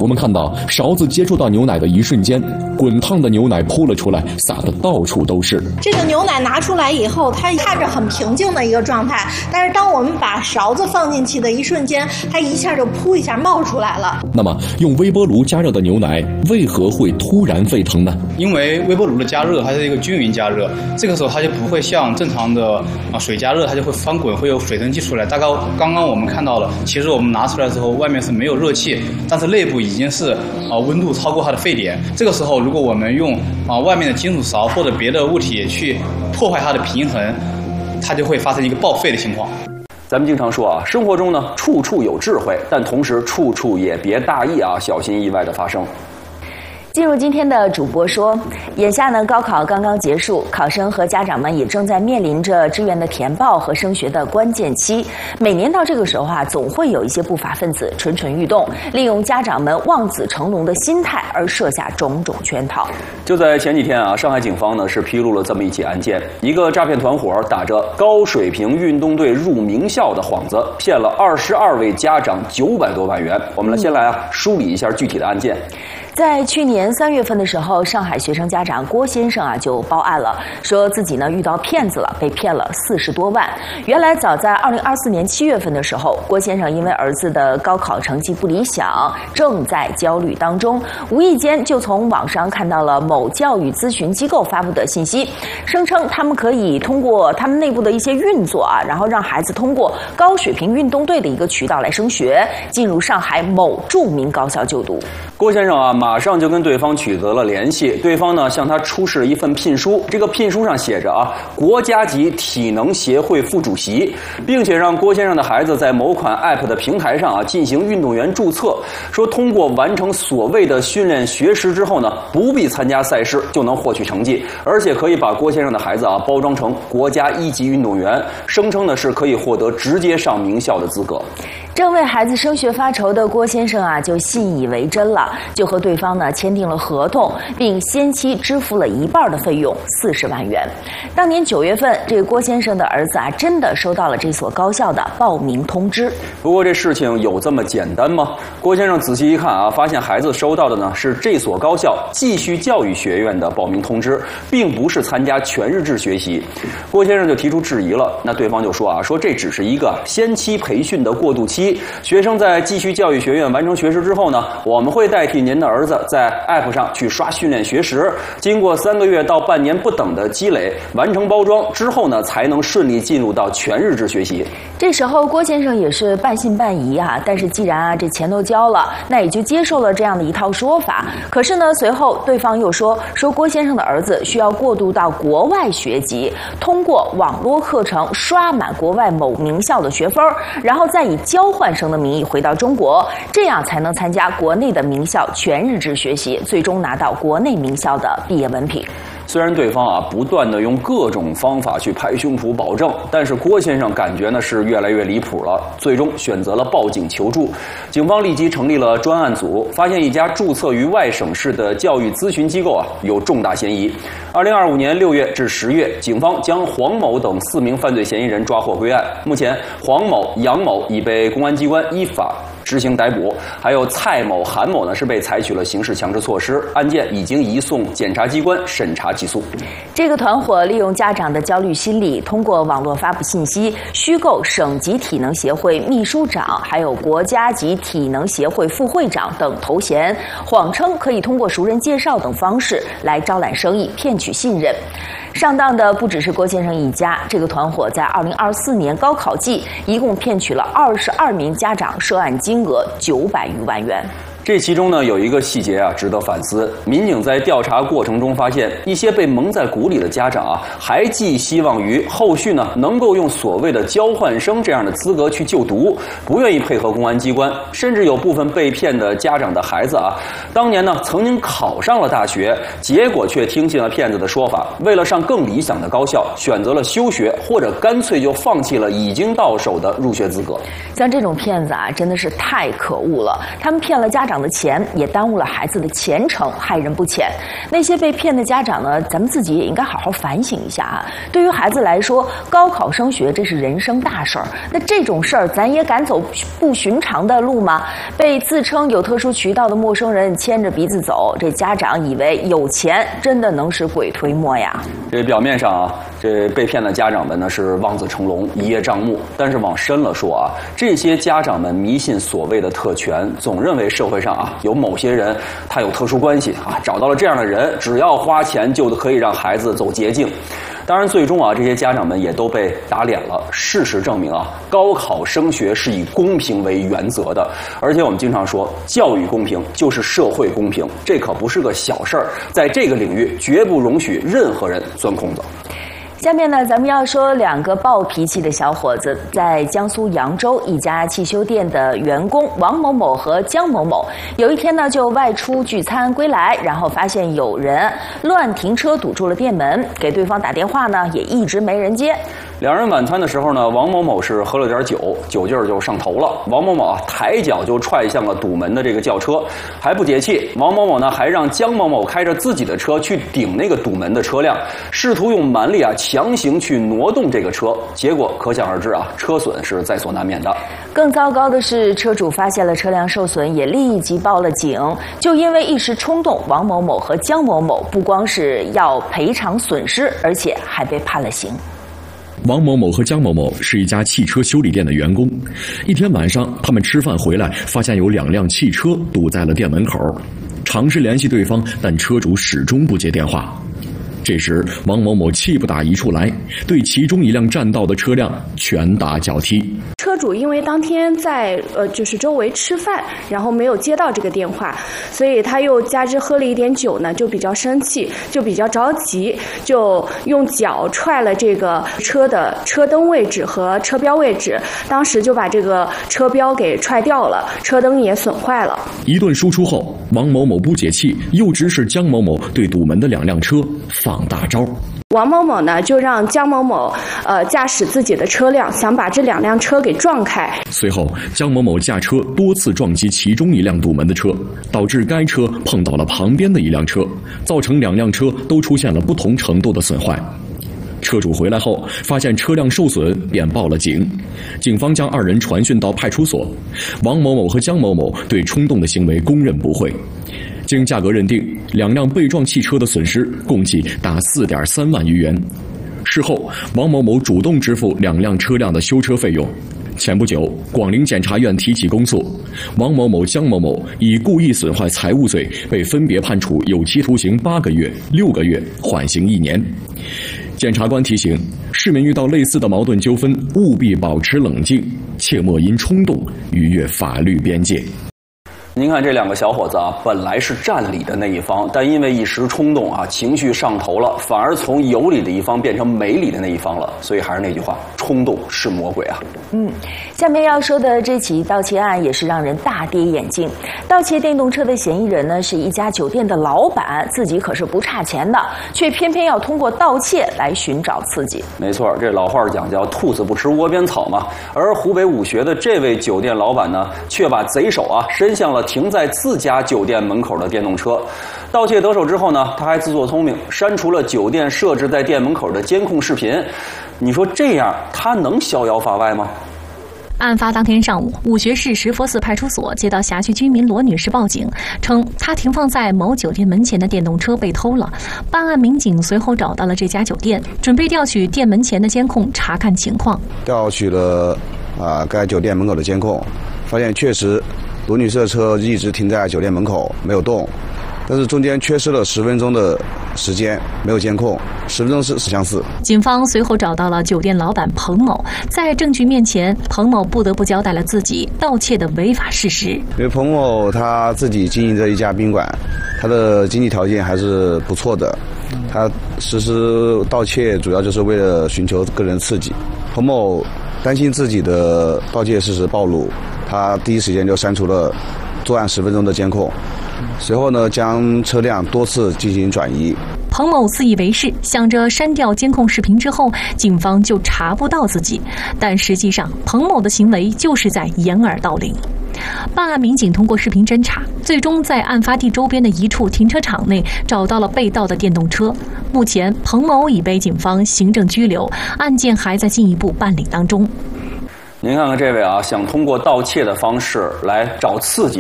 我们看到勺子接触到牛奶的一瞬间，滚烫的牛奶扑了出来，洒得到处都是。 这个牛奶拿出来以后，它看着很平静的一个状态，但是当我们把勺子放进去的一瞬间，它一下就噗一下冒出来了。 那么用微波炉加热的牛奶为何会突然沸腾呢？ 因为微波炉的加热它是一个均匀加热，这个时候它就不会像正常的水加热，它就会翻滚，会有水蒸气出来。大概刚刚我们看到了，其实我们拿出来之后，外面是没有热气，但是内部已经是温度超过它的沸点。这个时候，如果我们用外面的金属勺或者别的物体去破坏它的平衡，它就会发生一个报废的情况。 咱们经常说啊，生活中呢处处有智慧，但同时处处也别大意啊，小心意外的发生。 进入今天的主播说，眼下呢，高考刚刚结束，考生和家长们也正在面临着志愿的填报和升学的关键期。每年到这个时候啊，总会有一些不法分子蠢蠢欲动，利用家长们望子成龙的心态而设下种种圈套。 就在前几天啊，上海警方呢是披露了这么一起案件，一个诈骗团伙打着高水平运动队入名校的幌子，骗了22位家长900多万元。我们先来梳理一下具体的案件。 在去年3月份的时候，上海学生家长郭先生啊就报案了，说自己呢遇到骗子了，被骗了40多万。原来早在2024年7月份的时候，郭先生因为儿子的高考成绩不理想，正在焦虑当中，无意间就从网上看到了某教育咨询机构发布的信息，声称他们可以通过他们内部的一些运作啊，然后让孩子通过高水平运动队的一个渠道来升学，进入上海某著名高校就读。 郭先生啊，马上就跟对方取得了联系，对方呢向他出示了一份聘书，这个聘书上写着啊，国家级体能协会副主席，并且让郭先生的孩子在某款 App 的平台上啊进行运动员注册，说通过完成所谓的训练学时之后呢，不必参加赛事就能获取成绩，而且可以把郭先生的孩子啊包装成国家1级运动员，声称呢是可以获得直接上名校的资格。 正为孩子升学发愁的郭先生啊，就信以为真了，就和对方呢签订了合同，并先期支付了一半的费用，40万元。当年9月份，这个郭先生的儿子啊，真的收到了这所高校的报名通知。 不过这事情有这么简单吗？郭先生仔细一看啊，发现孩子收到的呢是这所高校继续教育学院的报名通知，并不是参加全日制学习。郭先生就提出质疑了，那对方就说啊，说这只是一个先期培训的过渡期，学生在继续教育学院完成学时之后呢，我们会代替您的儿子在 App 上去刷训练学时，经过3个月到半年不等的积累，完成包装之后呢，才能顺利进入到全日制学习。 这时候郭先生也是半信半疑啊，但是既然啊这钱都交了，那也就接受了这样的一套说法。可是呢，随后对方又说郭先生的儿子需要过渡到国外学籍，通过网络课程刷满国外某名校的学分，然后再以交换生的名义回到中国，这样才能参加国内的名校全日制学习，最终拿到国内名校的毕业文凭。 虽然对方啊不断的用各种方法去拍胸脯保证，但是郭先生感觉呢是越来越离谱了，最终选择了报警求助。警方立即成立了专案组，发现一家注册于外省市的教育咨询机构啊有重大嫌疑。2025年6月至10月，警方将黄某等4名犯罪嫌疑人抓获归案。目前，黄某、杨某已被公安机关依法执行逮捕，还有蔡某、韩某呢是被采取了刑事强制措施，案件已经移送检察机关审查起诉。 这个团伙利用家长的焦虑心理，通过网络发布信息，虚构省级体能协会秘书长，还有国家级体能协会副会长等头衔，谎称可以通过熟人介绍等方式来招揽生意，骗取信任。上当的不只是郭先生一家，这个团伙在2024年高考季一共骗取了22名家长，涉案金额900余万元。 这其中呢有一个细节啊值得反思。民警在调查过程中发现，一些被蒙在鼓里的家长啊，还寄希望于后续呢能够用所谓的交换生这样的资格去就读，不愿意配合公安机关。甚至有部分被骗的家长的孩子啊，当年呢曾经考上了大学，结果却听信了骗子的说法，为了上更理想的高校，选择了休学，或者干脆就放弃了已经到手的入学资格。 像这种骗子啊，真的是太可恶了。他们骗了家长长的钱，也耽误了孩子的前程，害人不浅。那些被骗的家长呢，咱们自己也应该好好反省一下啊。对于孩子来说，高考升学这是人生大事儿，那这种事儿咱也敢走不寻常的路吗？被自称有特殊渠道的陌生人牵着鼻子走，这家长以为有钱真的能使鬼推磨呀？ 这表面上啊，这被骗的家长们呢是望子成龙、一叶障目，但是往深了说啊，这些家长们迷信所谓的特权，总认为社会上啊有某些人他有特殊关系啊，找到了这样的人，只要花钱就可以让孩子走捷径。当然，最终啊，这些家长们也都被打脸了。事实证明啊，高考升学是以公平为原则的，而且我们经常说，教育公平就是社会公平，这可不是个小事儿。在这个领域，绝不容许任何人钻空子。 下面呢，咱们要说两个暴脾气的小伙子，在江苏扬州一家汽修店的员工王某某和江某某，有一天呢就外出聚餐归来，然后发现有人乱停车堵住了店门，给对方打电话呢也一直没人接。 两人晚餐的时候呢，王某某是喝了点酒，酒劲儿就上头了。王某某啊抬脚就踹向了堵门的这个轿车，还不解气，王某某呢还让江某某开着自己的车去顶那个堵门的车辆，试图用蛮力啊强行去挪动这个车，结果可想而知啊，车损是在所难免的。 更糟糕的是，车主发现了车辆受损，也立即报了警。就因为一时冲动，王某某和江某某不光是要赔偿损失，而且还被判了刑。 王某某和江某某是一家汽车修理店的员工。一天晚上，他们吃饭回来，发现有2辆汽车堵在了店门口，尝试联系对方，但车主始终不接电话。这时，王某某气不打一处来，对其中一辆占道的车辆拳打脚踢。 车主因为当天在就是周围吃饭，然后没有接到这个电话，所以他又加之喝了一点酒呢，就比较生气，就比较着急，就用脚踹了这个车的车灯位置和车标位置，当时就把这个车标给踹掉了，车灯也损坏了。 一顿输出后，王某某不解气，又指使江某某对堵门的2辆车放大招。 王某某呢，就让江某某驾驶自己的车辆，想把这2辆车给撞开。 随后，江某某驾车多次撞击其中一辆堵门的车，导致该车碰到了旁边的一辆车，造成2辆车都出现了不同程度的损坏。车主回来后发现车辆受损，便报了警。警方将2人传讯到派出所。王某某和江某某对冲动的行为供认不讳。经价格认定，2辆被撞汽车的损失共计达4.3万余元。事后，王某某主动支付2辆车辆的修车费用。前不久，广陵检察院提起公诉，王某某、江某某以故意损坏财物罪被分别判处有期徒刑8个月、6个月，缓刑1年。检察官提醒市民遇到类似的矛盾纠纷，务必保持冷静，切莫因冲动逾越法律边界。 您看这2个小伙子啊，本来是占理的那一方，但因为一时冲动啊，情绪上头了，反而从有理的一方变成没理的那一方了。所以还是那句话，冲动是魔鬼啊。 下面要说的这起盗窃案也是让人大跌眼镜。盗窃电动车的嫌疑人呢，是一家酒店的老板，自己可是不差钱的，却偏偏要通过盗窃来寻找刺激。 没错，这老话讲叫兔子不吃窝边草嘛。而湖北武穴的这位酒店老板呢，却把贼手啊伸向了停在自家酒店门口的电动车。盗窃得手之后呢，他还自作聪明，删除了酒店设置在店门口的监控视频。你说这样他能逍遥法外吗？ 案发当天上午，武穴市石佛寺派出所接到辖区居民罗女士报警，称她停放在某酒店门前的电动车被偷了。办案民警随后找到了这家酒店，准备调取店门前的监控查看情况。 调取了该酒店门口的监控，发现确实罗女士的车一直停在酒店门口没有动，但是中间缺失了10分钟的时间，没有监控，10分钟是相似。 警方随后找到了酒店老板彭某，在证据面前，彭某不得不交代了自己盗窃的违法事实。 因为彭某他自己经营着一家宾馆，他的经济条件还是不错的，他实施盗窃主要就是为了寻求个人刺激。彭某担心自己的盗窃事实暴露，他第一时间就删除了作案10分钟的监控，随后呢将车辆多次进行转移。 彭某自以为是，想着删掉监控视频之后，警方就查不到自己。但实际上，彭某的行为就是在掩耳盗铃。 办案民警通过视频侦查，最终在案发地周边的一处停车场内找到了被盗的电动车。目前，彭某已被警方行政拘留，案件还在进一步办理当中。 您看看这位啊，想通过盗窃的方式来找刺激，